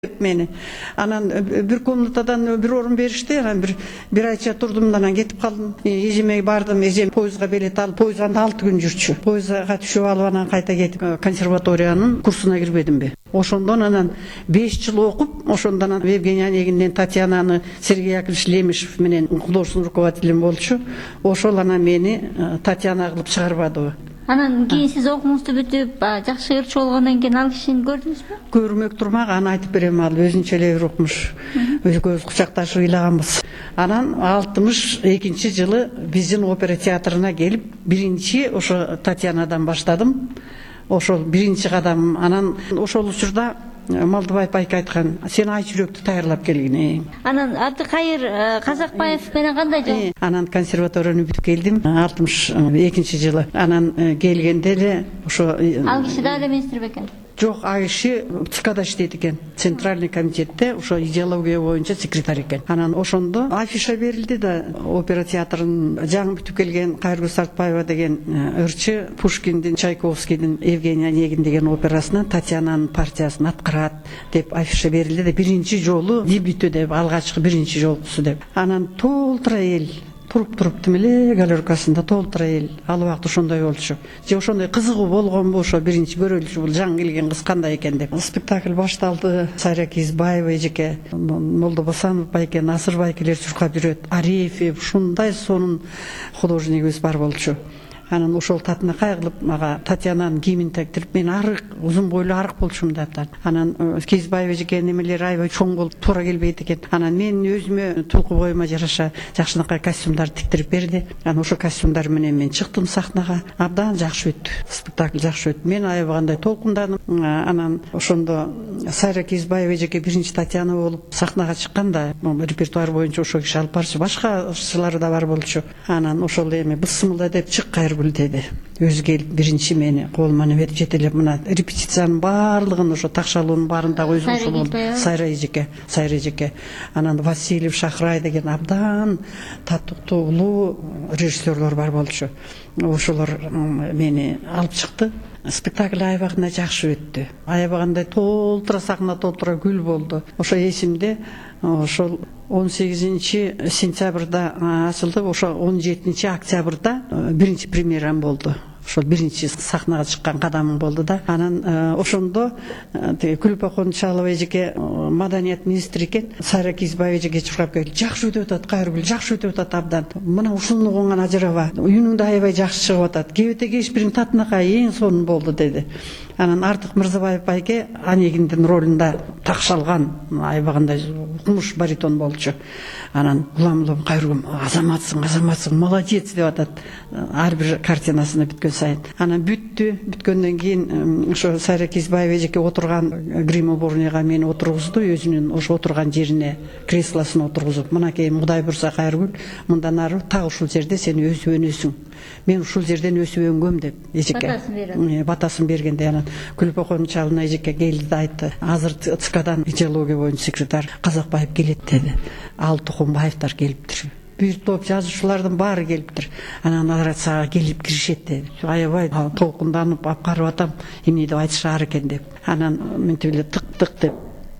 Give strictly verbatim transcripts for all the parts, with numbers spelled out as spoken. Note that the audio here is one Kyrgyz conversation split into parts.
мени. Анан бир комнатадан бир орун беришти. Анан бир бир айча турдум, анан кетип калдым. Эжеме бардым, эжем поездга билет алып, поездда алты күн жүрчү. Поездга түшүп алып анан кайта кетип консерваториянын курсуна кирбедимби. Ошондон анан беш жыл окуп, ошондон анан Евгений Онегинден Татьянаны Сергей Яковлевич Лемешев менен художественный руководителем болчу. Ошол анан мени Татьяна кылып чыгарбадыбы. Анан кийин сиз окуңузду бүтүп, жакшы ырчы болгондон кийин ал кишини көрдүңүзбү? Көрмөк турмак, аны айтып берем, ал өзүнчө эле бир окумуш. Экөөбүз кучакташып ыйлаганбыз. Анан алтымыш экинчи жылы биздин опера театрына келип, биринчи ошо Татьянадан баштадым. Ошол биринчи кадам. Анан ошол учурда Малдыбаев байке айткан, сен ай жүрөктү таярлап келгин. Анан Абдыкайыр Казакбаев менен кандай жол? Анан консерваторияны бүтүп келдим алтымыш экинчи жылы. Анан келгенде эле ошо ал киши да эле министр бекен. Жок, ал киши ЦКда иштейт экен. Центральный комитетте ошо идеология боюнча секретарь экен. Анан ошондо афиша берилди да, опера театрынын жаңы бүтүп келген Кайыргүл Сартбаева деген ырчы Пушкиндин, Чайковскийдин Евгений Онегин деген операсынан Татьянанын партиясын аткарат деп афиша берилди да, биринчи жолу дебюту деп, алгачкы биринчи жолкусу деп. Анан толтура эл туруп туруп тим эле галеркасында толтура эл. Ал убакта ошондой болчу. Же ошондой кызыгуу болгонбу, ошо биринчи көрөлүшү, бул жаңы келген кыз кандай экен деп. Спектакль башталды. Сайра Кизбаева эжеке, Молдо Босанов байке, Насыр байкелер чуркап жүрөт. Арефьев, ушундай сонун художнигибиз бар болчу. Анан ошол татына кайгылып, мага Татьянанын кийимин тектирип, мен арык, узун бойлуу арык болчумун деп. Анан Кизбаева эжеке немелери аябай чоң болуп туура келбейт экен. Анан мен өзүмө тулку боюма жараша жакшынакай костюмдар тиктирип берди. Анан ошо костюмдар менен мен чыктым сахнага. Абдан жакшы өттү. Спектакль жакшы өттү. Мен аябагандай толкундадым. Анан ошондо Сайра Кизбаева эжеке биринчи Татьяна болуп сахнага чыкканда, репертуар боюнча ошо киши алып барчу. Башка ырчылары да бар болчу. Анан ошол эми бысмылда деп чык Кайыргүл деди. Өзү келип биринчи мени колума берип жетелеп, мына репетициянын баардыгын, ошо такшалуунун баарында өзү ошол болду. Сайра эжеке, Сайра эжеке. Анан Васильев, Шахрай деген абдан татыктуу улуу режиссерлор бар болчу. Ошолор мени алып чыкты. Спектакль аябагында жакшы өттү. Аябагандай толтура сахна, толтура гүл болду. Ошо эсимде. Ошол он сегизинчи сентябрда ачылды, ошо он жетинчи октябрда биринчи премьерам болду. Ошол биринчи сахнага чыккан кадамым болду да. Анан ошондо Күлпа Кончалова эжеке маданият министри экен. Сайра Кизбаева эжеке чуркап келип, жакшы өтүп атат Кайыргүл, жакшы өтүп атат абдан. Мына ушуну угунган ажыраба. Үнүң да аябай жакшы чыгып атат. Кебете кешбирин татынакай эң сонун болду деди. Анан Артык Мырзабаев байке Онегиндин ролунда такшалган, аябагандай укмуш баритон болчу. Анан улам улам Кайыргүл, азаматсың, азаматсың, молодец деп атат. Ар бир картинасына бүткөн сайын. Анан бүттү. Бүткөндөн кийин ошо Сайра Кизбаева эжеке отурган гримоборныйга мени отургузду, өзүнүн ошо отурган жерине, креслосуна отургузуп, мынакей Кудай бурса Кайыргүл, мындан ары так ушул жерде сен өсүп өнөсүң. Мен ушул жерден өсүп өнгөм деп эжеке батасын берген. Батасын бергенде анан Күлпа Кончалова эжеке келди да айтты. Азыр ЦКдан идеология боюнча секретарь Казакбаев келет деди. Ал Тукумбаевдар келиптир. Бир топ жазуучулардын баары келиптир. Анан алар сага келип киришет деди. Аябай толкунданып ап карап атам, эмне деп айтышаар экен деп. Анан мынтип эле тык-тык деп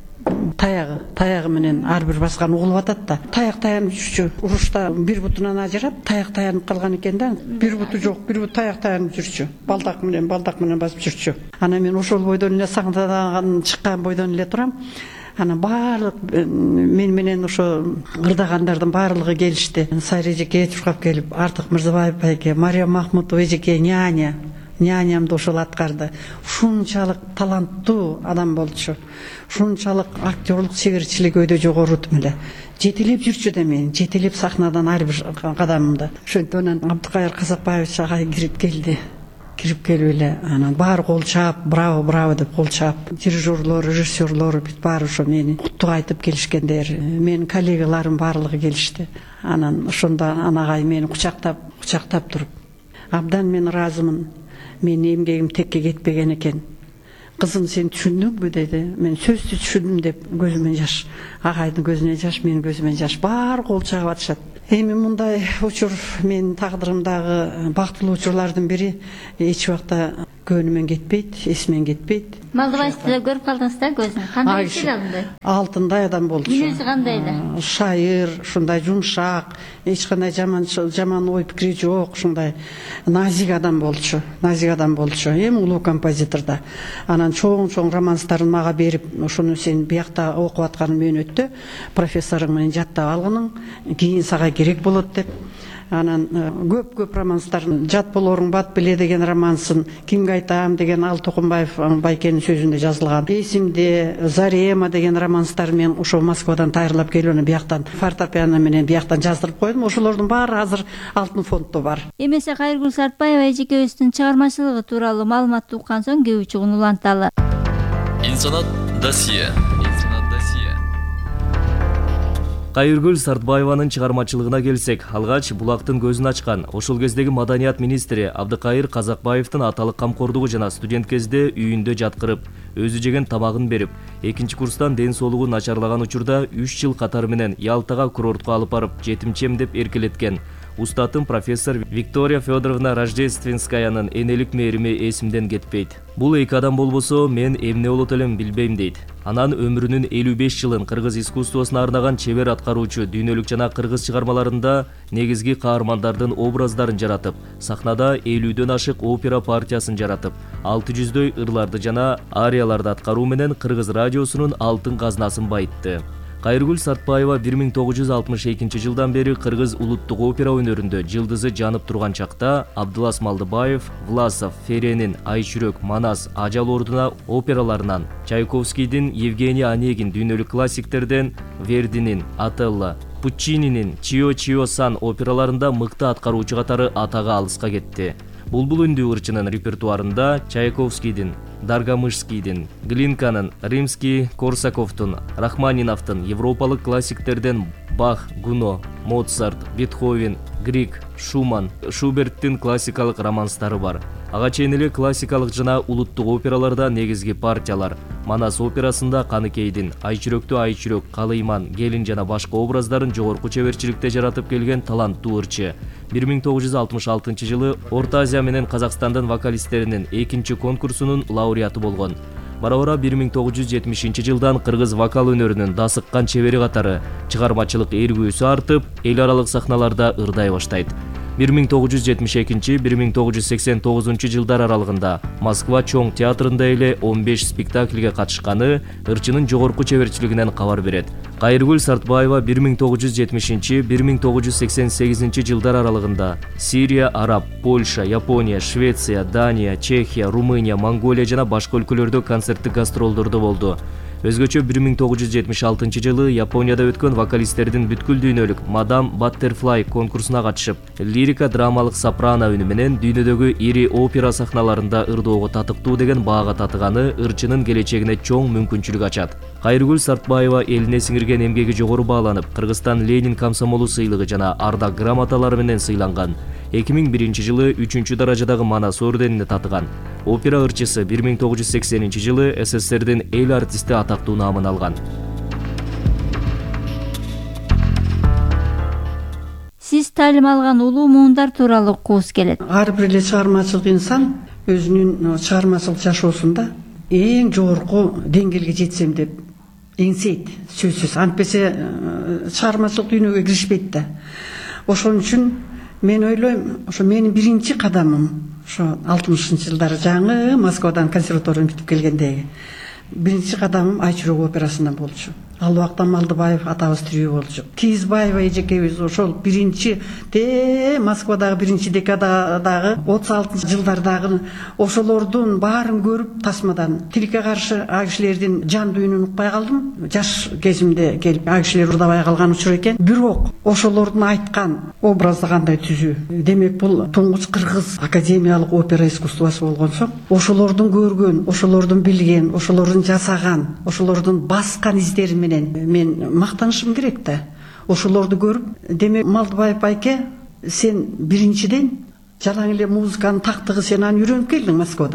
таягы, таягы менен ар бир баскан угулуп атат да. Таяк таянып жүрчү. Урушта бир бутунан ажырап, таяк таянып калган экен да. Бир буту жок, бир бут таяк таянып жүрчү. Балдак менен, балдак менен басып жүрчү. Анан мен ошол бойдон эле сахнадан чыккан бойдон эле турам. Анан баардык мен менен ошо ырдагандардын баардыгы келишти. Сайра эжеке чуркап келип, Артык Мырзабаев байке, Мария Махмутова эжеке няня, нянямды ошол аткарды. Ушунчалык таланттуу адам болчу. Ушунчалык актерлук чеберчилиги өйдө жогору тим эле. Жетелеп жүрчү да мен, жетелеп сахнадан ар бир кадамымды. Ошондон Абдыкайыр Казакбаевич агай кирип келди. Кирип келип эле анан баары кол чаап, браво, браво деп кол чаап, дирижерлор, режиссерлор бүт баары ошо мени куттук айтып келишкендер. Менин коллегаларым баардыгы келишти. Анан ошондо анагай мени кучактап, кучактап туруп, абдан мен ыраазымын. Менин эмгегим текке кетпеген экен. кызым сен түшүндүңбү деди. Мен сөзсүз түшүндүм деп көзүмөн жаш. Агайдын көзүнөн жаш, менин көзүмөн жаш. Баары кол чагып атышат. Эми мындай учур менин тагдырымдагы бактылуу учурлардын бири эч убакта көңүмөн кетпейт, эсимен кетпейт. Малдыбайсызды да көрүп калдыңыз да көзүн. Кандай чыгылды? Алтындай адам болчу. Мүнөзү кандай эле? Шайыр, ушундай жумшак, эч кандай жаман жаман ой пикири жок, ушундай назик адам болчу. Назик адам болчу. Эми улуу композитор да. Анан чоң-чоң романстарын мага берип, ошону сен биякта окуп аткан мөөнөттө профессоруң менен жаттап алгының, кийин сага керек болот деп. Анан көп-көп романстарын жат болоруң бат биле деген романсын, кимге айтам деген Ал Токумбаев байкенин сөзүндө жазылган. Эсимде, Зарема деген романстар мен ошо Москвадан тайырлап келүүнү бияктан фортепиано менен бияктан жаздырып койдум. Ошолордун баары азыр алтын фонддо бар. Эмесе Кайыргүл Сартбаева эжекебиздин чыгармачылыгы тууралуу маалыматты уккан соң кээ учугун уланталы. Интернет досье. Кайыргүл Сартбаеванын чыгармачылыгына келсек, алгач булактын көзүн ачкан ошол кездеги маданият министри Абдыкайыр Казакбаевдин аталык камкордугу жана студент кезде үйүндө жаткырып, өзү жеген тамагын берип, экинчи курстан ден соолугу начарлаган учурда үч жыл катары менен Ялтага курортко алып барып, жетимчем деп эркелеткен устатым профессор Виктория Федоровна Рождественскаянын энелик мээрими эсимден кетпейт. Бул эки адам болбосо мен эмне болот элем билбейм дейт. Анан өмүрүнүн элүү беш жылын кыргыз искусствосуна арнаган чебер аткаруучу дүйнөлүк жана кыргыз чыгармаларында негизги каармандардын образдарын жаратып, сахнада элүүдөн ашык опера партиясын жаратып, алты жүздөй ырларды жана арияларды аткаруу менен кыргыз радиосунун алтын казынасын байытты. Кайыргүл Сартбаева бир миң тогуз жүз алтымыш экинчи жылдан бери кыргыз улуттук опера өнөрүндө жылдызы жанып турган чакта Абдылас Малдыбаев, Власов, Ференин, Айчүрөк, Манас, Ажал ордуна операларынан, Чайковскийдин, Евгений Онегин дүйнөлүк классиктерден, Вердинин, Отелло, Пуччининин Чио-Чио-сан операларында мыкты аткаруучу катары атага алыска кетти. Булбул үндүү ырчынын репертуарында Чайковскийдин, Даргамышскийдин, Глинканын, Римский, Корсаковдун, Рахманиновдун, европалык классиктерден Бах, Гуно, Моцарт, Бетховен, Грик, Шуман, Шуберттин классикалык романстары бар. Ага чейин эле классикалык жана улуттук операларда негизги партиялар. Манас операсында Каныкейдин, Айчүрөктө Айчүрөк, Калыйман, Келин жана башка образдарын жогорку чеберчиликте жаратып келген таланттуу ырчы. бир миң тогуз жүз алтымыш алтынчы жылы Орто Азия менен Казакстандын вокалисттеринин экинчи конкурсунун лауреаты болгон. Бара-бара бир миң тогуз жүз жетимишинчи жылдан кыргыз вокал өнөрүнүн дасыккан чебери катары чыгармачылык эргүүсү артып, эл аралык сахналарда ырдай баштайт. бир миң тогуз жүз жетимиш экинчи — бир миң тогуз жүз сексен тогузунчу жылдар аралыгында Москва чоң театрында эле он беш спектакльге катышканы ырчынын жогорку чеберчилигинен кабар берет. Кайыргүл Сартбаева бир миң тогуз жүз жетимишинчи — бир миң тогуз жүз сексен сегизинчи жылдар аралыгында Сирия, Араб, Польша, Япония, Швеция, Дания, Чехия, Румыния, Монголия жана башка өлкөлөрдө концерттик гастролдордо болду. Өзгөчө бир миң тогуз жүз жетимиш алтынчы жылы Японияда өткөн вокалисттердин бүткүл дүйнөлүк Мадам Баттерфлай конкурсуна катышып, лирика драмалык сопрано үнү менен дүйнөдөгү ири опера сахналарында ырдоого татыктуу деген баага татыганы ырчынын келечегине чоң мүмкүнчүлүк ачат. Кайыргүл Сартбаева элине сиңирген эмгеги жогору бааланып, Кыргызстан Ленин комсомолу сыйлыгы жана ардак грамоталары менен сыйланган. эки миң биринчи жылы үчүнчү даражадагы Манас орденине татыган. Опера ырчысы бир миң тогуз жүз сексенинчи жылы СССРдин эл артисти атактуу наамын алган. Сиз таалим алган улуу муундар тууралуу уккубуз келет. Ар бир эле чыгармачылык инсан өзүнүн чыгармачылык жашоосунда эң жогорку деңгээлге жетсем деп эңсейт, сөзсүз. Антпесе чыгармачылык дүйнөгө киришпейт да. Ошон үчүн мен ойлойм, ошо менин биринчи кадамым ошо алтымышынчы жылдары жаңы Москвадан консерваторияны бүтүп келгендеги биринчи кадамым Айчүрөк операсынан болчу. Ал убакта Малдыбаев атабыз тирүү болчу. Кийизбаева эжекебиз ошол биринчи те Москвадагы биринчи декададагы отуз алтынчы жылдардагы ошолордун баарын көрүп тасмадан тилекке каршы а кишилердин жан дүйнүн укпай калдым. Жаш кезимде келип а кишилер ырдабай калган учур экен. Бирок ошолордун айткан образды кандай түзүү? Демек бул туңгуч кыргыз академиялык опера искусствосу болгон соң, ошолордун көргөн, ошолордун билген, ошолордун жасаган, ошолордун баскан издери менен мен мактанышым керек да. Ошолорду көрүп, демек Малдыбаев байке, сен биринчиден жалаң эле музыканын тактыгы сен аны үйрөнүп келдиң Москвадан.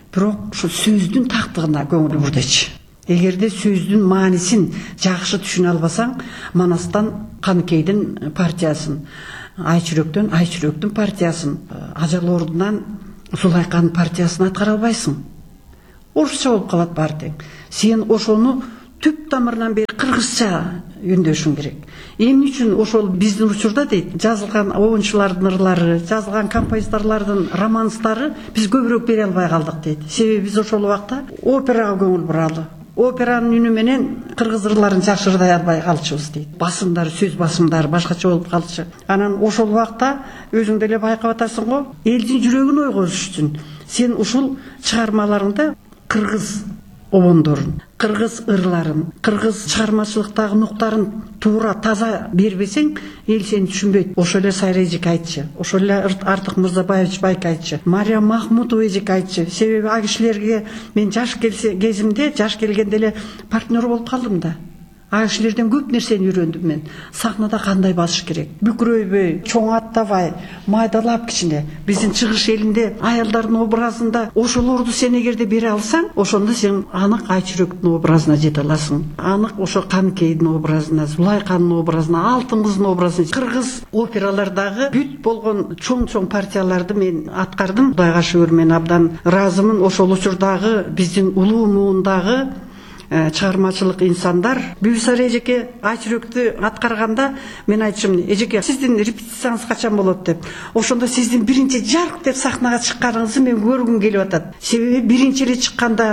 бирок ушу сөздүн тактыгына көңүл бур дечи. Эгерде сөздүн маанисин жакшы түшүнө албасаң, Манастан Каныкейдин партиясын, Айчүрөктөн Айчүрөктүн партиясын, Ажал ордунан Зулайканын партиясын аткара албайсың. Орусча болуп калат баары тең. Сен ошону түп тамырынан бери кыргызча үндөшүң керек. Эмне үчүн ошол биздин учурда дейт, жазылган оюнчулардын ырлары, жазылган композиторлордун романстары биз көбүрөөк бере албай калдык дейт. Себеби биз ошол убакта операга көңүл буралы. Операнын үнү менен кыргыз ырларын жакшырдай албай калчубуз дейт. Басымдары, сөз басымдары башкача болуп калчу. Анан ошол убакта өзүң деле байкап атасың го, элдин жүрөгүн ойгозуш үчүн сен ушул чыгармаларыңда кыргыз обондорун, кыргыз ырларын, кыргыз чыгармачылыктагы нуктарын туура таза бербесең, эл сени түшүнбөйт. Ошол эле Сайра эжеке айтчы, ошол эле Артык Мырзабаевич байке айтчы, Мария Махмутова эжеке айтчы. Себеби а кишилерге мен жаш кезимде, жаш келгенде эле партнер болуп калдым да. А кишилерден көп нерсени үйрөндүм мен. Сахнада кандай басыш керек? Бүкүрөйбөй, чоң аттабай, майдалап кичине. Биздин чыгыш элинде аялдардын образында ошолорду сен эгерде бере алсаң, ошондо сен анык Айчүрөктүн образына жете аласың. Анык ошо Каныкейдин образына, Зулайканын образына, Алтын кыздын образына. Кыргыз опералардагы бүт болгон чоң-чоң партияларды мен аткардым. Кудайга шүгүр, мен абдан ыраазымын. Ошол учурдагы биздин улуу муундагы чыгармачылык инсандар Бүбүсара эжеке Айчүрөктү аткарганда мен айтчым, эжеке, сиздин репетицияңыз качан болот деп. Ошондо сиздин биринчи жарк деп сахнага чыкканыңызды мен көргүм келип атат. Себеби биринчи эле чыкканда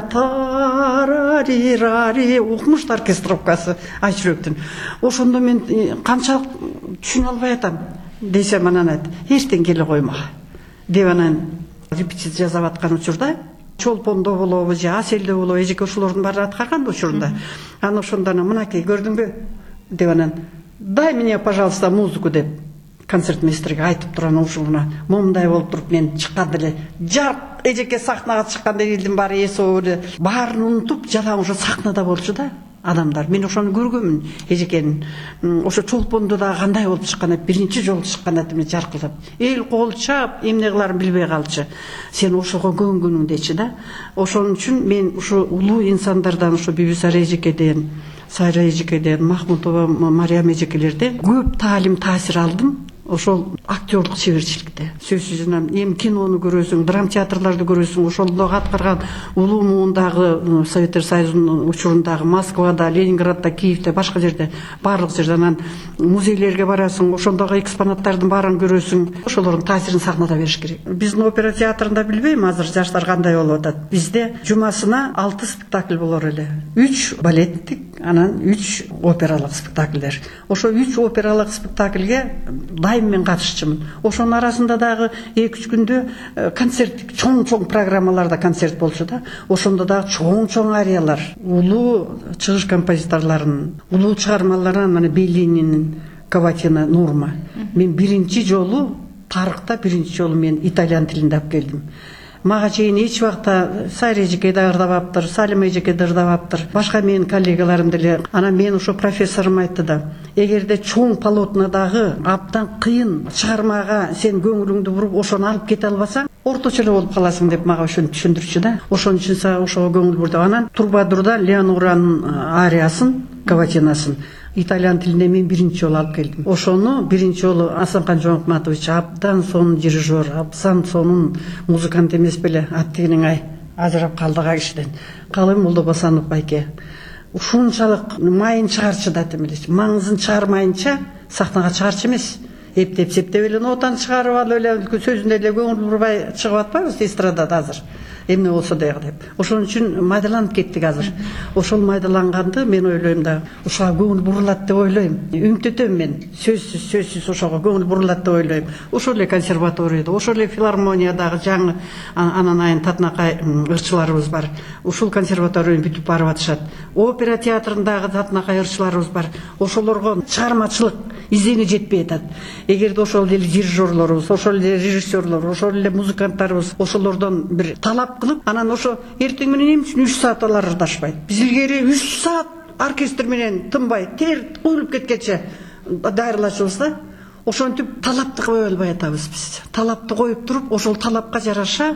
тарари укмуш оркестровкасы Айчүрөктүн. Ошондо мен канчалык түшүнө албай атам десем, анан айт, эртең келе койма деп, анан репетиция жасап аткан учурда Чолпондо болобу же Аселде болобу, эжеке ошолордун баарын аткарган учурунда. Анан ошондо мынакей көрдүңбү деп, анан дай мне, пожалуйста, музыку деп концертмейстерге айтып турган ушуна. Момундай болуп туруп мен чыкканда эле жарк эжеке сахнага чыкканда элдин баары эси эле баарын унутуп, жалаң ошо сахнада болчу да адамдар. Мен ошону көргөмүн эжекенин. Ошо Чолпондо да кандай болуп чыккан, биринчи жолу чыкканда мен жаркылдап, эл кол чап, эмне кыларын билбей калчу. Сен ошого көнгүнүң дечи да. Ошон үчүн мен ушу улуу инсандардан, ушу Бүбүсара эжекеден, Сайра эжекеден, Махмутова, Мариям эжекелерден көп таалим, таасир алдым. Ошол актерлук чеберчиликте. Сөзсүз эми кинону көрөсүң, драма театрларды көрөсүң, ошолдо аткарган улуу муундагы Советтер Союзунун учурундагы Москвада, Ленинградда, Киевде, башка жерде, барлык жерде. Анан музейлерге барасың, ошондогу экспонаттардын баарын көрөсүң. Ошолордун таасирин сахнада бериш керек. Биздин опера театрында билбейм азыр жаштар кандай болуп атат. Бизде жумасына алты спектакль болор эле. үч балеттик, анан үч опералык спектакльдер. Ошо үч опералык спектакльге мен катышчумун. Ошонун арасында дагы эки үч күндө концерт, чоң-чоң программаларда концерт болчу да. Ошондо дагы чоң-чоң ариялар, улуу чыгыш композиторлорунун, улуу чыгармаларынан, мына Беллининин Каватина Нурма. Мен биринчи жолу, тарыхта биринчи жолу мен итальян тилинде алып келдим. Мага чейин эч убакта Сайра эжеке да ырдабаптыр, Салима эжеке да ырдабаптыр, башка менин коллегаларым деле. Анан мен ошо профессорум айтты да, эгерде чоң полотнодагы абдан кыйын чыгармага сен көңүлүңдү буруп ошону алып кете албасаң, орточо эле болуп каласың деп мага ошону түшүндүрчү да. Ошон үчүн са ошого көңүл бурдум. Анан Турбадурда Леонуранын ариясын, Каватинасын итальян тилинде мен биринчи жолу алып келдим. Ошону биринчи жолу Асанкан Жоңкматович абдан сонун дирижер, абдан сонун музыкант эмес беле, аттигиниң ай ажырап калдык а кишиден. Калай Молдобасанов байке. Ушунчалык майын чыгарчы да демелечи. Маңызын чыгармайынча сахнага чыгарчы эмес. Эптеп септеп эле нотаны чыгарып алып эле сөзүндө эле көңүл бурбай чыгып атпайбыз эстрадада азыр. Эмне болсо дагы деп. Ошон үчүн майдаланып кеттик азыр. Ошол майдаланганды мен ойлойм да, ошого көңүл бурулат деп ойлойм. Үмүттөтөм мен. Сөзсүз, сөзсүз ошого көңүл бурулат деп ойлойм. Ошол эле консерваторияда, ошол эле филармониядагы жаңы анан айын татынакай ырчыларыбыз бар. Ушул консерваторияны бүтүп барып атышат. Опера театрындагы татынакай ырчыларыбыз бар. Ошолорго чыгармачылык изени жетпей атат. Эгерде ошол эле дирижерлорубуз, ошол эле режиссерлор, ошол эле музыканттарыбыз ошолордон бир талап кылып, анан ошо эртең менен эмне үчүн үч саат алар ырдашпайт? Биз илгери үч саат оркестр менен тынбай, тер куюлуп кеткенче дайырлашыбыз да. Ошентип талапты кое албай атабыз биз. Талапты коюп туруп, ошол талапка жараша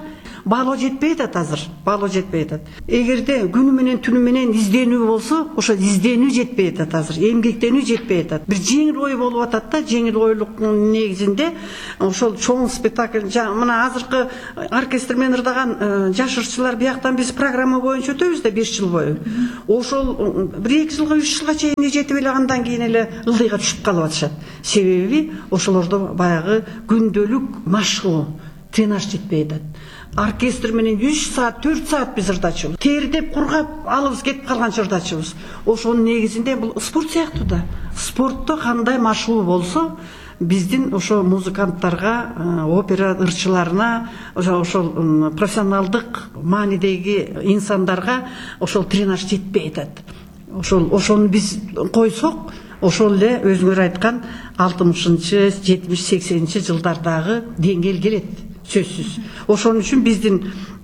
бало жетпей атат азыр, бало жетпей атат. Эгерде күнү менен түнү менен изденүү болсо, ошо изденүү жетпей атат азыр, эмгектенүү жетпей атат. Бир жеңил ой болуп атат да, жеңил ойлуктун негизинде ошол чоң спектакль, мына азыркы оркестр менен ырдаган жаш ырчылар бияктан биз программа боюнча өтөбүз да беш жыл бою. Ошол бир эки жылга, үч жылга чейин жетип эле андан кийин эле ылдыйга түшүп калып атышат. Себеби ошолордо баягы күндөлүк машыгуу, тренаж жетпей атат. Оркестр менен үч саат, төрт саат биз ырдачыбыз. Тердеп кургап алыбыз кетип калганча ырдачыбыз. Ошонун негизинде бул спорт сыяктуу да. Спортто кандай машыгуу болсо, биздин ошо музыканттарга, опера ырчыларына, ошол профессионалдык маанидеги инсандарга ошол тренаж жетпей атат. Ошол ошону биз койсок, ошол эле өзүңөр айткан алтымышынчы, жетимиш, сексенинчи жылдардагы деңгээл келет, сөзсүз. Ошон үчүн биздин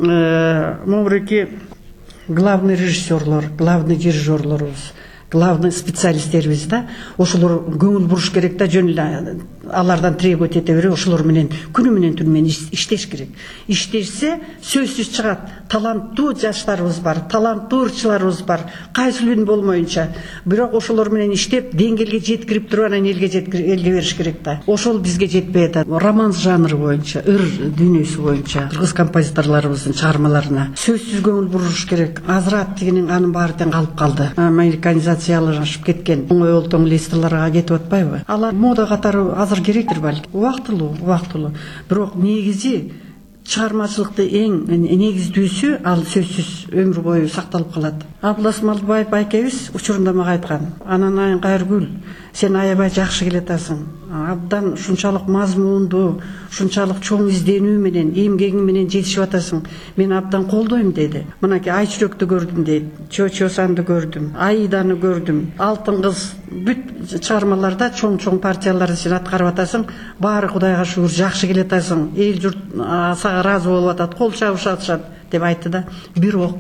могуреки главный режиссерлор, главный дирижерлорубуз, главный специалисттерибиз да, ошолор көңүл буруш керек да, жөн эле алардан требовать эте бере, ошолор менен күнү менен түнү менен иштеш керек. Иштешсе сөзсүз чыгат. Таланттуу жаштарыбыз бар, таланттуу ырчыларыбыз бар, кайсылын болмоюнча. Бирок ошолор менен иштеп, деңгээлге жеткирип туруп анан элге жеткирип, элге бериш керек да. Ошол бизге жетпей атат. Романс жанры боюнча, ыр дүйнөсү боюнча кыргыз композиторлорубуздун чыгармаларына сөзсүз көңүл буруш керек. Азырат дегенин анын баары тең калып калды. Американизациялашып кеткен оңой олтоң листерларга кетип атпайбы? Алар мода катары азыр керектир балки. Убактылуу, убактылуу. Бирок негизи чыгармачылыкты эң негиздүүсү ал сөзсүз өмүр бою сакталып калат. Абылас Малдыбаев байкебиз учурунда мага айткан: "Ананайын Кайыргүл, сен аябай жакшы келатасың. Абдан ушунчалык мазмундуу, ушунчалык чоң изденүү менен, эмгегиң менен жетишип атасың. Мен абдан колдойм" деди. Мынакей Ай Чүрөктү көрдүм дейт, Чо-Чосанды көрдүм, Аиданы көрдүм. Алтын кыз бүт чыгармаларда чоң-чоң партияларды сен аткарып атасың. Баары Кудайга шүгүр жакшы келатасың. Эл журт сага ыраазы болуп атат, кол чабышат деп айтты да. Бирок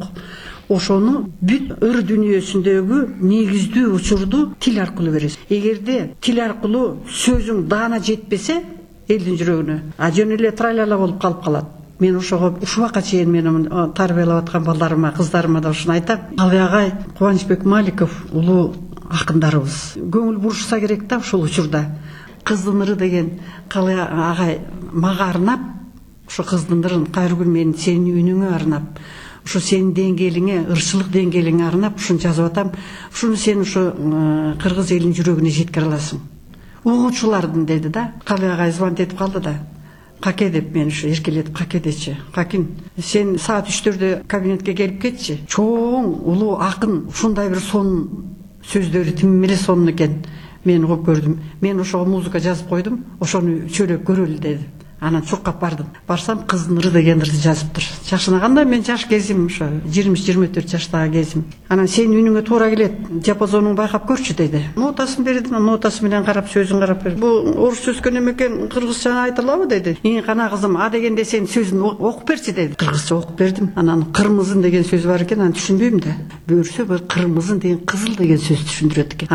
ошону бүт ыр дүйнөсүндөгү негиздүү учурду тил аркылуу бересиз. Эгерде тил аркылуу сөзүң даана жетпесе элдин жүрөгүнө, а жөн эле тралала болуп калып калат. Мен ошого ушубакка чейин мен тарбиялап аткан балдарыма, кыздарыма да ушуну айтам. Калый агай, Кубанычбек Маликов улуу акындарыбыз. Көңүл бурушса керек да ушул учурда. Кыздын ыры деген Калый агай мага арнап, ошо кыздын ырын Кайыргүл менин сенин үнүңө арнап, ошо сенин деңгээлиңе, ырчылык деңгээлиңе арнап ушуну жазып атам. Ушуну сен ошо кыргыз элинин жүрөгүнө жеткире аласың. Угуучулардын деди да. Калый агай звонить этип калды да. Каке деп мен ушу эркелетип каке дечи. Какин, сен саат үчтөрдө кабинетке келип кетчи. Чоң улуу акын ушундай бир сонун сөздөрү тим эле сонун экен. Мен угуп көрдүм. Мен ошого музыка жазып койдум. Ошону чөйрөп көрөлү деди. Анан чуркап бардым. Барсам кыздын ыры дегенди жазыптыр. Жакшынаганда мен жаш кезим ошо жыйырма үч жыйырма төрт жаштагы кезим. Анан сенин үнүңө туура келет, диапазонуңду байкап көрчү деди. Нотасын бердим, нотасы менен карап, сөзүн карап бердим. Бу орусча өскөн экен, кыргызча айтылабы деди. Ии кана кызым, а дегенде сен сөзүн окуп берчи деди. Кыргызча окуп бердим. Анан кырмызын деген сөз бар экен, аны түшүнбөйм да. Бөрсө бир кырмызын деген кызыл деген сөз түшүндүрөт экен.